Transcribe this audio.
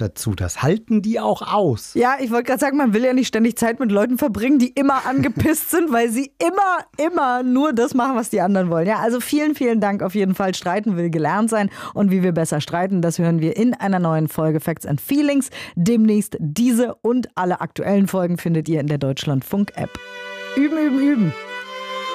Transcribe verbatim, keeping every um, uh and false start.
dazu. Das halten die auch aus. Ja, ich wollte gerade sagen, man will ja nicht ständig Zeit mit Leuten verbringen, die immer angepisst sind, weil sie immer, immer nur das machen, was die anderen wollen. Ja, also vielen, vielen Dank auf jeden Fall. Streiten will gelernt sein. Und wie wir besser streiten, das hören wir in einer neuen Folge Facts and Feelings. Demnächst diese und alle aktuellen Folgen findet ihr in der Deutschlandfunk-App. Üben, üben, üben.